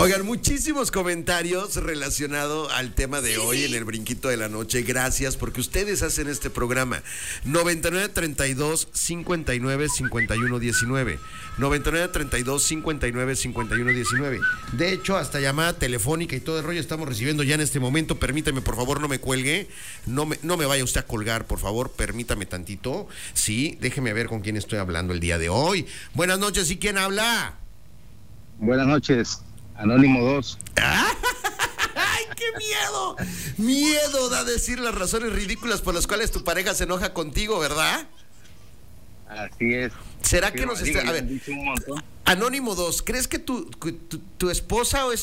Oigan, muchísimos comentarios relacionados al tema de hoy en el Brinquito de la Noche. Gracias, porque ustedes hacen este programa. 9932-595119. 9932-595119. De hecho, hasta llamada telefónica y todo el rollo estamos recibiendo ya en este momento. Permítame, por favor, no me cuelgue. No me vaya usted a colgar, por favor. Permítame tantito. Sí, déjeme ver con quién estoy hablando el día de hoy. Buenas noches, ¿y quién habla? Buenas noches, Anónimo 2. ¡Ay, qué miedo! Miedo da decir las razones ridículas por las cuales tu pareja se enoja contigo, ¿verdad? Así es. ¿Será Sí, que nos esté... A ver, Anónimo 2, ¿crees que tu esposa